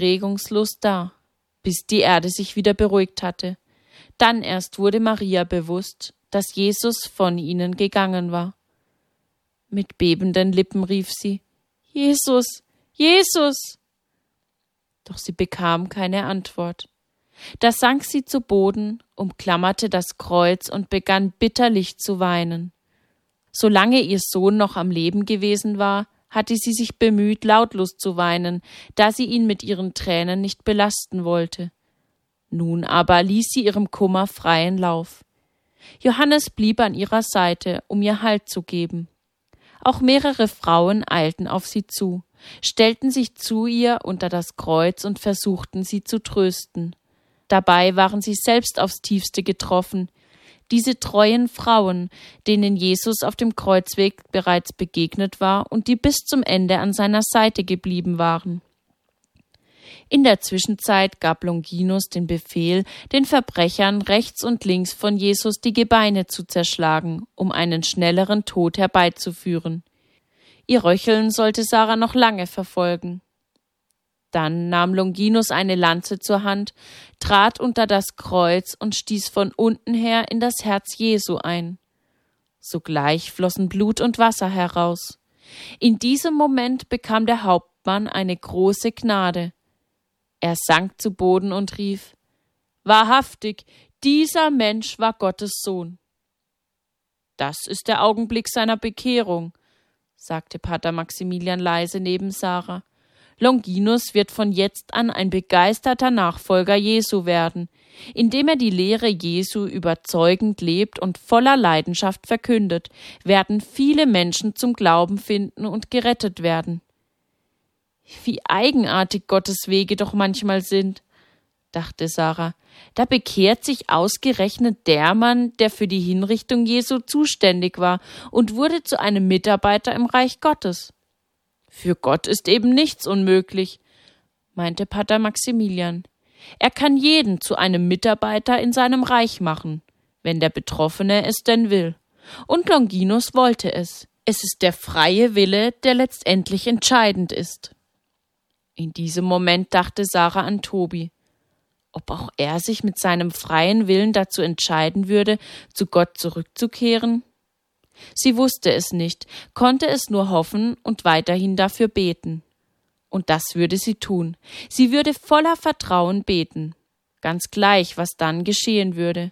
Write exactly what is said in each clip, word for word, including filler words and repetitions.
regungslos da, bis die Erde sich wieder beruhigt hatte. Dann erst wurde Maria bewusst, dass Jesus von ihnen gegangen war. Mit bebenden Lippen rief sie: »Jesus, Jesus!« Doch sie bekam keine Antwort. Da sank sie zu Boden, umklammerte das Kreuz und begann bitterlich zu weinen. Solange ihr Sohn noch am Leben gewesen war, hatte sie sich bemüht, lautlos zu weinen, da sie ihn mit ihren Tränen nicht belasten wollte. Nun aber ließ sie ihrem Kummer freien Lauf. Johannes blieb an ihrer Seite, um ihr Halt zu geben. Auch mehrere Frauen eilten auf sie zu, stellten sich zu ihr unter das Kreuz und versuchten, sie zu trösten. Dabei waren sie selbst aufs Tiefste getroffen. Diese treuen Frauen, denen Jesus auf dem Kreuzweg bereits begegnet war und die bis zum Ende an seiner Seite geblieben waren. In der Zwischenzeit gab Longinus den Befehl, den Verbrechern rechts und links von Jesus die Gebeine zu zerschlagen, um einen schnelleren Tod herbeizuführen. Ihr Röcheln sollte Sarah noch lange verfolgen. Dann nahm Longinus eine Lanze zur Hand, trat unter das Kreuz und stieß von unten her in das Herz Jesu ein. Sogleich flossen Blut und Wasser heraus. In diesem Moment bekam der Hauptmann eine große Gnade. Er sank zu Boden und rief: »Wahrhaftig, dieser Mensch war Gottes Sohn.« »Das ist der Augenblick seiner Bekehrung«, sagte Pater Maximilian leise neben Sarah. »Longinus wird von jetzt an ein begeisterter Nachfolger Jesu werden. Indem er die Lehre Jesu überzeugend lebt und voller Leidenschaft verkündet, werden viele Menschen zum Glauben finden und gerettet werden.« »Wie eigenartig Gottes Wege doch manchmal sind«, dachte Sarah. »Da bekehrt sich ausgerechnet der Mann, der für die Hinrichtung Jesu zuständig war und wurde zu einem Mitarbeiter im Reich Gottes. Für Gott ist eben nichts unmöglich«, meinte Pater Maximilian. »Er kann jeden zu einem Mitarbeiter in seinem Reich machen, wenn der Betroffene es denn will. Und Longinus wollte es. Es ist der freie Wille, der letztendlich entscheidend ist.« In diesem Moment dachte Sarah an Tobi. Ob auch er sich mit seinem freien Willen dazu entscheiden würde, zu Gott zurückzukehren? Sie wusste es nicht, konnte es nur hoffen und weiterhin dafür beten. Und das würde sie tun. Sie würde voller Vertrauen beten, ganz gleich, was dann geschehen würde.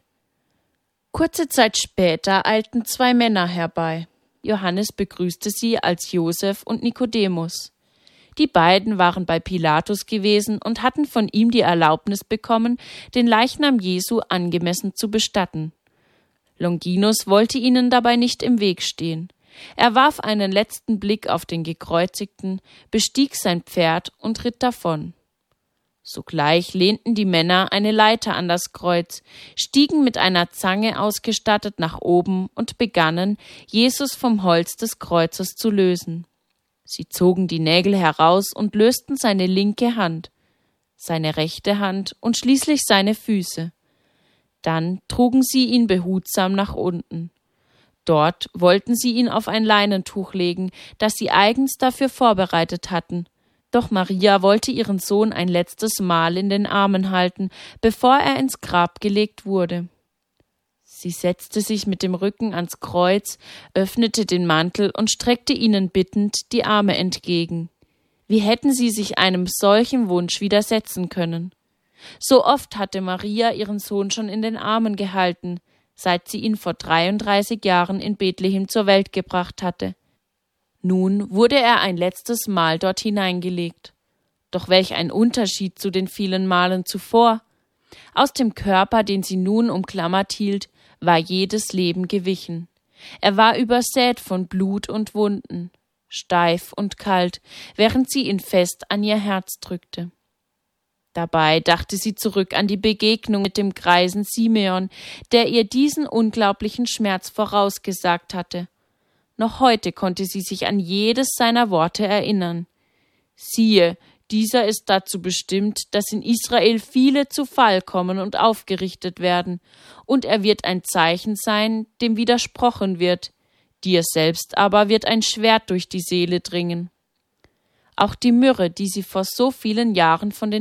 Kurze Zeit später eilten zwei Männer herbei. Johannes begrüßte sie als Josef und Nikodemus. Die beiden waren bei Pilatus gewesen und hatten von ihm die Erlaubnis bekommen, den Leichnam Jesu angemessen zu bestatten. Longinus wollte ihnen dabei nicht im Weg stehen. Er warf einen letzten Blick auf den Gekreuzigten, bestieg sein Pferd und ritt davon. Sogleich lehnten die Männer eine Leiter an das Kreuz, stiegen mit einer Zange ausgestattet nach oben und begannen, Jesus vom Holz des Kreuzes zu lösen. Sie zogen die Nägel heraus und lösten seine linke Hand, seine rechte Hand und schließlich seine Füße. Dann trugen sie ihn behutsam nach unten. Dort wollten sie ihn auf ein Leinentuch legen, das sie eigens dafür vorbereitet hatten. Doch Maria wollte ihren Sohn ein letztes Mal in den Armen halten, bevor er ins Grab gelegt wurde. Sie setzte sich mit dem Rücken ans Kreuz, öffnete den Mantel und streckte ihnen bittend die Arme entgegen. Wie hätten sie sich einem solchen Wunsch widersetzen können? So oft hatte Maria ihren Sohn schon in den Armen gehalten, seit sie ihn vor dreiunddreißig Jahren in Bethlehem zur Welt gebracht hatte. Nun wurde er ein letztes Mal dort hineingelegt. Doch welch ein Unterschied zu den vielen Malen zuvor! Aus dem Körper, den sie nun umklammert hielt, war jedes Leben gewichen. Er war übersät von Blut und Wunden, steif und kalt, während sie ihn fest an ihr Herz drückte. Dabei dachte sie zurück an die Begegnung mit dem greisen Simeon, der ihr diesen unglaublichen Schmerz vorausgesagt hatte. Noch heute konnte sie sich an jedes seiner Worte erinnern. Siehe, dieser ist dazu bestimmt, dass in Israel viele zu Fall kommen und aufgerichtet werden, und er wird ein Zeichen sein, dem widersprochen wird. Dir selbst aber wird ein Schwert durch die Seele dringen. Auch die Myrrhe, die sie vor so vielen Jahren von den